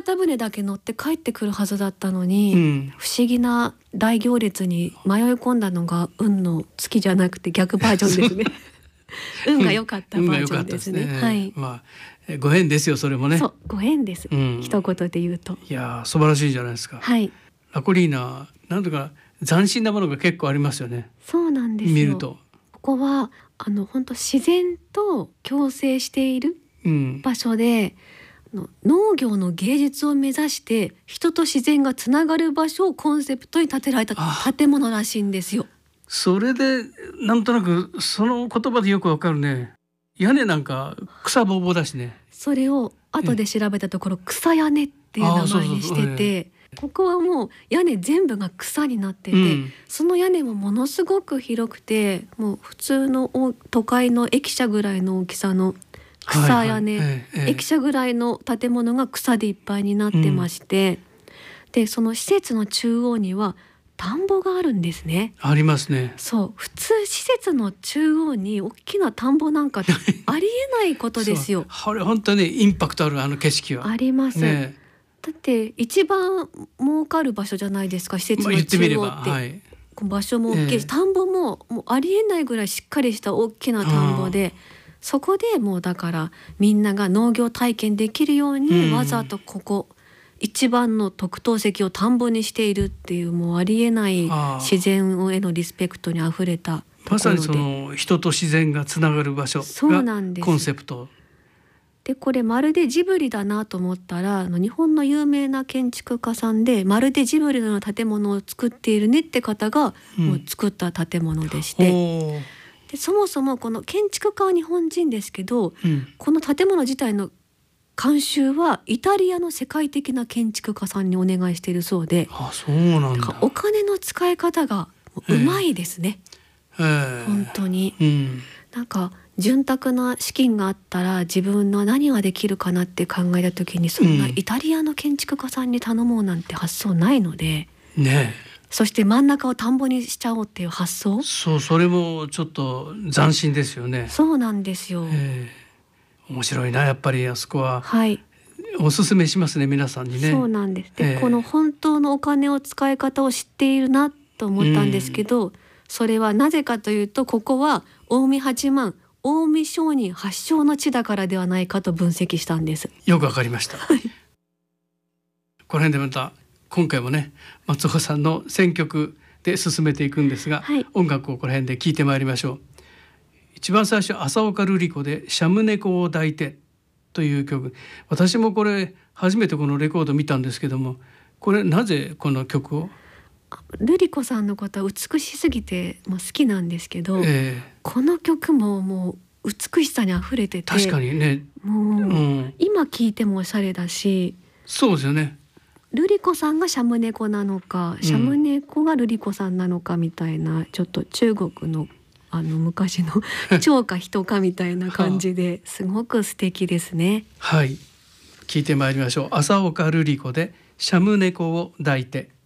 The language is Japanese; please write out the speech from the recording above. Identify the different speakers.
Speaker 1: た船だけ乗って帰ってくるはずだったのに、
Speaker 2: うん、
Speaker 1: 不思議な大行列に迷い込んだのが運の月じゃなくて逆バージョンですね運が良かったバージョンですね。はい、
Speaker 2: まあご縁ですよ、それもね。
Speaker 1: そう、ご縁です、
Speaker 2: うん、
Speaker 1: 一言で言うと。
Speaker 2: いや素晴らしいじゃないですか。
Speaker 1: はい、
Speaker 2: ラコリーナ、なんとか斬新なものが結構ありますよね。
Speaker 1: そうなんですよ。
Speaker 2: 見ると
Speaker 1: ここは本当自然と共生している場所で、農業の芸術を目指して人と自然がつながる場所をコンセプトに建てられた建物らしいんですよ。
Speaker 2: それでなんとなくその言葉でよくわかるね。屋根なんか草ぼうぼうだしね。
Speaker 1: それを後で調べたところ草屋根っていう名前にしてて、ここはもう屋根全部が草になってて、その屋根もものすごく広くて、もう普通の都会の駅舎ぐらいの大きさの草屋根、駅舎ぐらいの建物が草でいっぱいになってまして、でその施設の中央には田んぼがあるんですね。
Speaker 2: ありますね。
Speaker 1: そう、普通施設の中央に大きな田んぼなんかありえないことですよ
Speaker 2: これ本当にインパクトある景色は
Speaker 1: あります、ね、だって一番儲かる場所じゃないですか、施設の中央って、はい、場所も大きいし、田んぼもうありえないぐらいしっかりした大きな田んぼで、そこでもうだからみんなが農業体験できるように、わざとここ一番の特等席を田んぼにしているっていう、もうありえない自然へのリスペクトにあふれたところで、
Speaker 2: まさにその人と自然がつながる場所がコンセプト
Speaker 1: で、これまるでジブリだなと思ったら、日本の有名な建築家さんで、まるでジブリのような建物を作っているねって方がもう作った建物でして、でそもそもこの建築家は日本人ですけど、この建物自体の監修はイタリアの世界的な建築家さんにお願いしているそうで、
Speaker 2: そうなんだ。
Speaker 1: お金の使い方がうまいですね、本当に、なんか潤沢な資金があったら自分の何ができるかなって考えた時に、そんなイタリアの建築家さんに頼もうなんて発想ないので、そして真ん中を田んぼにしちゃおうっていう発想、
Speaker 2: それもちょっと斬新ですよね。
Speaker 1: そうなんですよ、
Speaker 2: 面白いな、やっぱりあそこは、
Speaker 1: はい、
Speaker 2: おすすめしますね、皆さんにね。
Speaker 1: そうなんです。で、この本当のお金を使い方を知っているなと思ったんですけど、それはなぜかというと、ここは近江八幡、近江商人発祥の地だからではないかと分析したんです。
Speaker 2: よくわかりました、この辺でまた今回もね、松岡さんの選曲で進めていくんですが、音楽をこの辺で聴いてまいりましょう。一番最初、浅岡瑠璃子でシャム猫を抱いてという曲、私もこれ初めてこのレコード見たんですけども、これなぜこの曲を？
Speaker 1: 瑠璃子さんのことは美しすぎて好きなんですけど、この曲ももう美しさにあふれてて、
Speaker 2: 確かにね、
Speaker 1: もう、今聴いてもおしゃれだし、そう
Speaker 2: ですよね。
Speaker 1: 瑠璃子さんがシャム猫なのか、シャム猫が瑠璃子さんなのかみたいな、ちょっと中国の昔の蝶か人かみたいな感じですごく素敵ですね。
Speaker 2: はい、聞いてまいりましょう。浅岡瑠璃子でシャム猫を抱いて。